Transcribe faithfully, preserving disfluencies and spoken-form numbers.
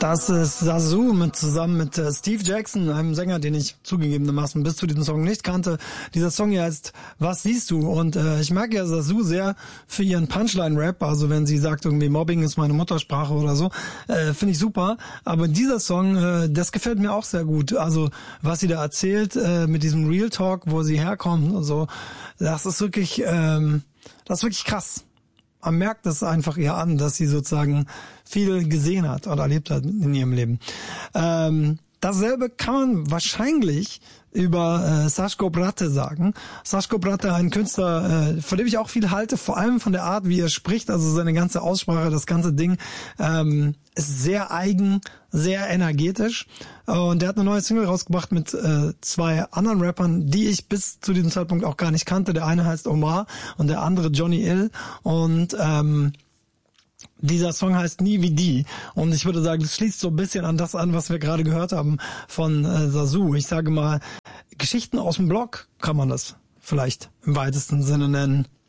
Das ist Sasu mit, zusammen mit äh, Steve Jackson, einem Sänger, den ich zugegebenermaßen bis zu diesem Song nicht kannte. Dieser Song hier heißt Was siehst du? Und äh, ich mag ja Sasu sehr für ihren Punchline-Rap. Also wenn sie sagt, irgendwie Mobbing ist meine Muttersprache oder so, äh, finde ich super. Aber dieser Song, äh, das gefällt mir auch sehr gut. Also was sie da erzählt äh, mit diesem Real Talk, wo sie herkommt und so, das ist wirklich, ähm, das ist wirklich krass. Man merkt es einfach ihr an, dass sie sozusagen viel gesehen hat oder erlebt hat in ihrem Leben. Ähm, dasselbe kann man wahrscheinlich über äh, Saško Bratte sagen. Saško Bratte, ein Künstler, äh, von dem ich auch viel halte, vor allem von der Art, wie er spricht, also seine ganze Aussprache, das ganze Ding, ähm, ist sehr eigen, sehr energetisch. Und der hat eine neue Single rausgebracht mit äh, zwei anderen Rappern, die ich bis zu diesem Zeitpunkt auch gar nicht kannte. Der eine heißt Omar und der andere Johnny Ill. Und ähm, dieser Song heißt Nie wie die. Und ich würde sagen, das schließt so ein bisschen an das an, was wir gerade gehört haben von äh, Sasu. Ich sage mal, Geschichten aus dem Blog kann man das vielleicht im weitesten Sinne nennen.